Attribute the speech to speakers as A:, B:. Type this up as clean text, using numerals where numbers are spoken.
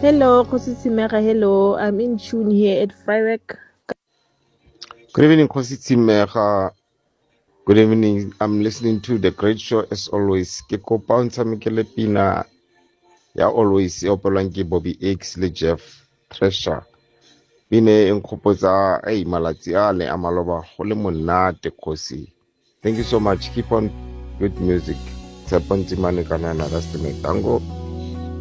A: Hello, Kosisimera. Hello, I'm in tune here at Freiburg.
B: Good evening, Kosi Mega. Good evening. I'm listening to the great show as always. Ke kopa o ntshamekele pina ya always e opelwang ke Bobby X le Jeff Treasure. Pine e nkgopotsa malatsi a le a maloba go le monate Kosi. Thank you so much. Keep on good music. Tshepo Ntsimane Kanana, that's the name. Tango.